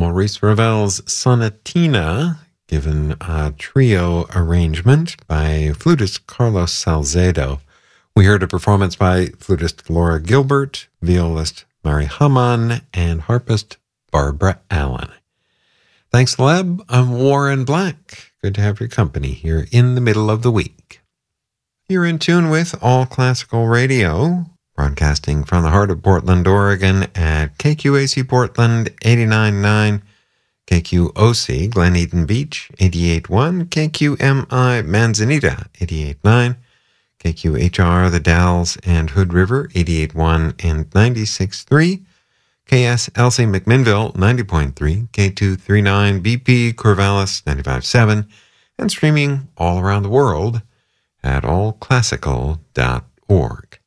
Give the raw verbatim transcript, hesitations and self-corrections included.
Maurice Ravel's Sonatina, given a trio arrangement by flutist Carlos Salcedo. We heard a performance by flutist Laura Gilbert, violist Mary Hamann, and harpist Barbara Allen. Thanks, Leb. I'm Warren Black. Good to have your company here in the middle of the week. You're in tune with All Classical Radio, broadcasting from the heart of Portland, Oregon at K Q A C Portland eighty-nine point nine, K Q O C Glen Eden Beach eighty-eight point one, K Q M I Manzanita eighty-eight point nine, K Q H R The Dalles and Hood River eighty-eight point one and ninety-six point three, K S L C McMinnville ninety point three, K two thirty-nine B P Corvallis ninety-five point seven, and streaming all around the world at all classical dot org.